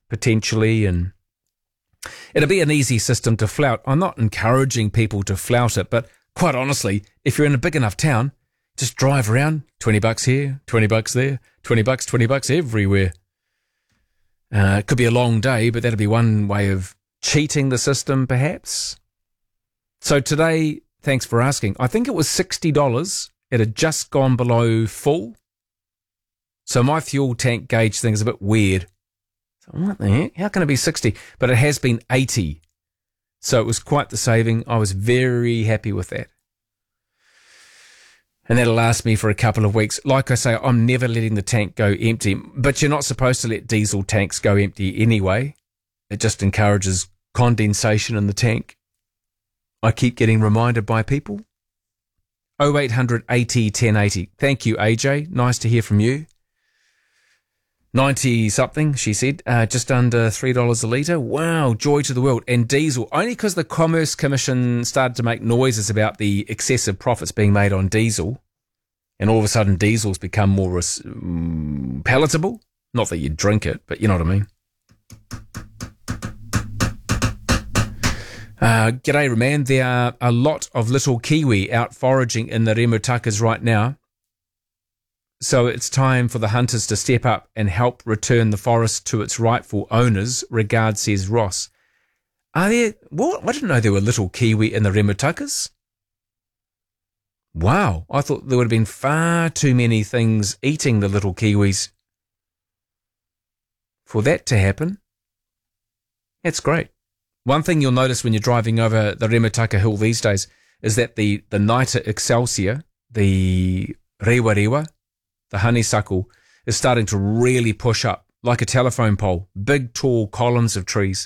potentially, and it'll be an easy system to flout. I'm not encouraging people to flout it, but quite honestly, if you're in a big enough town, just drive around, $20 here, $20 there, $20 everywhere. It could be a long day, but that'll be one way of cheating the system, perhaps. So today, thanks for asking, I think it was $60. It had just gone below full. So my fuel tank gauge thing is a bit weird. So what the heck? How can it be 60? But it has been 80. So it was quite the saving. I was very happy with that. And that'll last me for a couple of weeks. Like I say, I'm never letting the tank go empty. But you're not supposed to let diesel tanks go empty anyway. It just encourages condensation in the tank. I keep getting reminded by people. 0800 80 1080. Thank you, AJ. Nice to hear from you. 90-something, she said, just under $3 a litre. Wow, joy to the world. And diesel, only because the Commerce Commission started to make noises about the excessive profits being made on diesel, and all of a sudden diesel's become more palatable. Not that you drink it, but you know what I mean. G'day, Roman. There are a lot of little kiwi out foraging in the remutakas right now. So it's time for the hunters to step up and help return the forest to its rightful owners. Regards, says Ross. Are there... What? I didn't know there were little kiwi in the remutakas. Wow. I thought there would have been far too many things eating the little kiwis for that to happen. That's great. One thing you'll notice when you're driving over the Remutaka Hill these days is that the Nita excelsior, the rewa rewa, the honeysuckle, is starting to really push up like a telephone pole. Big, tall columns of trees.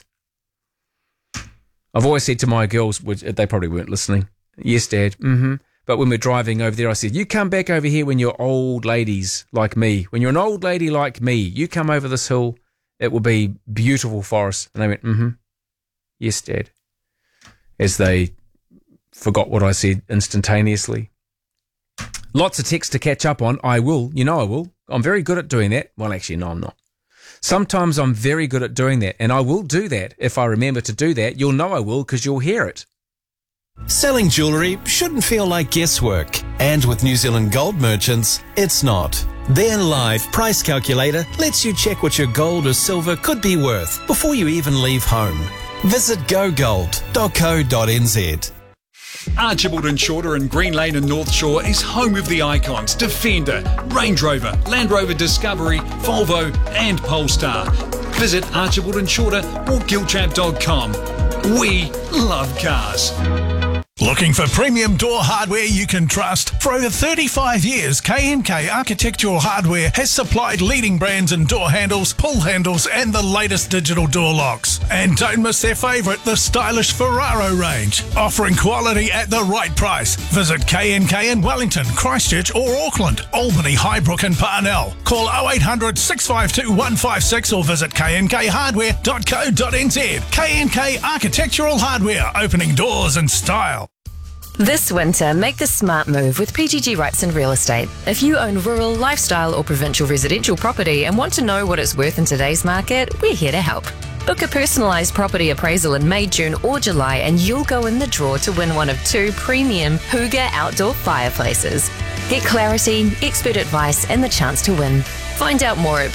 I've always said to my girls, which they probably weren't listening, yes, Dad, But when we're driving over there, I said, you come back over here when you're old ladies like me. When you're an old lady like me, you come over this hill, it will be beautiful forest. And they went, yes, Dad. As they forgot what I said instantaneously. Lots of text to catch up on. I will. You know I will. I'm very good at doing that. Well, actually, no, I'm not. Sometimes I'm very good at doing that, and I will do that. If I remember to do that, you'll know I will because you'll hear it. Selling jewellery shouldn't feel like guesswork. And with New Zealand Gold Merchants, it's not. Their live price calculator lets you check what your gold or silver could be worth before you even leave home. Visit gogold.co.nz. Archibald and Shorter in Green Lane and North Shore is home of the icons Defender, Range Rover, Land Rover Discovery, Volvo and Polestar. Visit Archibald and Shorter or giltrap.com. We love cars. Looking for premium door hardware you can trust? For over 35 years, K&K Architectural Hardware has supplied leading brands in door handles, pull handles and the latest digital door locks. And don't miss their favourite, the stylish Ferraro range, offering quality at the right price. Visit K&K in Wellington, Christchurch or Auckland, Albany, Highbrook and Parnell. Call 0800 652 156 or visit knkhardware.co.nz. K&K Architectural Hardware, opening doors in style. This winter, make the smart move with PGG Wrightson Real Estate. If you own rural, lifestyle or provincial residential property and want to know what it's worth in today's market, we're here to help. Book a personalised property appraisal in May, June or July and you'll go in the draw to win one of 2 premium Hygge outdoor fireplaces. Get clarity, expert advice and the chance to win. Find out more at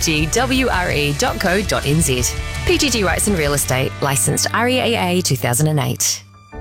pggwre.co.nz. PGG Wrightson Real Estate, licensed REAA 2008.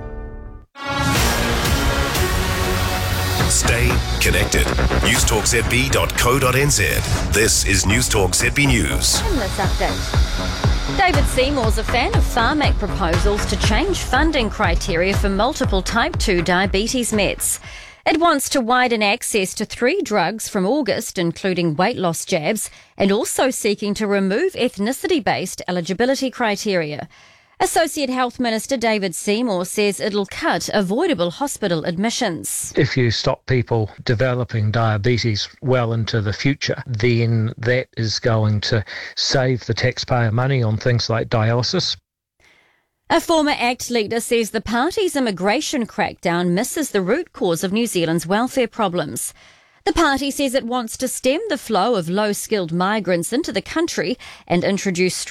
Stay connected. newstalkzb.co.nz. This is Newstalk ZB News. In this update, David Seymour's a fan of Pharmac proposals to change funding criteria for multiple type 2 diabetes meds. It wants to widen access to 3 drugs from August, including weight loss jabs, and also seeking to remove ethnicity-based eligibility criteria. Associate Health Minister David Seymour says it'll cut avoidable hospital admissions. If you stop people developing diabetes well into the future, then that is going to save the taxpayer money on things like dialysis. A former ACT leader says the party's immigration crackdown misses the root cause of New Zealand's welfare problems. The party says it wants to stem the flow of low-skilled migrants into the country and introduce